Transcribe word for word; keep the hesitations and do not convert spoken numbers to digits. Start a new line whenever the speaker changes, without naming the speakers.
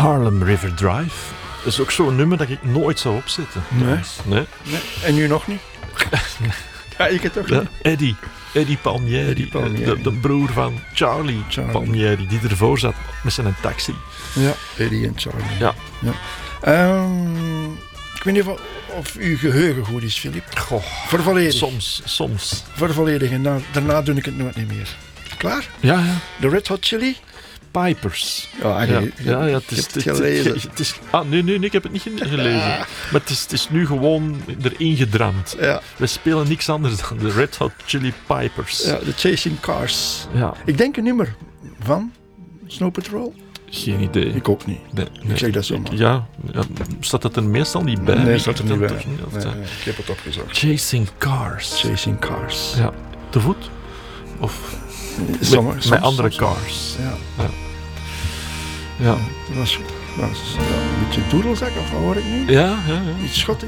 Harlem River Drive. Dat is ook zo'n nummer dat ik nooit zou opzetten.
Nee.
Nee.
Nee. En nu nog niet? Ja, ik het ook
Ja,
niet.
Eddie. Eddie Palmieri.
Eddie Palmieri.
De, de broer van Charlie,
Charlie.
Palmieri, die ervoor zat met zijn taxi.
Ja, Eddie en Charlie.
Ja.
ja. Um, ik weet niet of, of uw geheugen goed is, Filip.
Goh,
Voor volledig.
soms, soms.
Voor volledig. En na, daarna doe ik het nooit niet meer. Klaar?
Ja, ja.
De Red Hot Chili?
Pipers.
Ja,
Ja,
je,
ja, ja, het
je
is,
hebt het
het-
gelezen.
het- het is, ah, nee, nee, nee, ik heb het niet ge- gelezen. Maar het is, het is nu gewoon erin gedramd.
Ja,
We spelen niks anders dan de Red Hot Chili Pipers.
ja, de Chasing Cars.
Ja,
Ik denk een nummer van Snow Patrol.
geen idee.
Ik ook niet.
Nee, nee.
Ik zeg dat zomaar.
Ja, ja, staat dat er meestal niet bij?
Nee, staat er niet bij.
Of- of-
Nee, nee, ik heb het opgezocht.
Chasing Cars.
Chasing Cars.
Ja, te voet? Of met,
Sommige-
met
soms-
andere
soms-
cars?
Ja,
Ja,
dat was, dat was ja, een beetje doedelzak, of wat hoor ik nu?
ja, ja. ja.
Iets schottig.